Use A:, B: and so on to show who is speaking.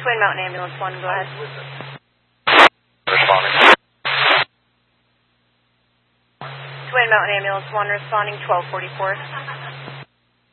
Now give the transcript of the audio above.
A: Twin Mountain Ambulance 1, go ahead.
B: Responding.
A: Twin Mountain Ambulance 1 responding 1244.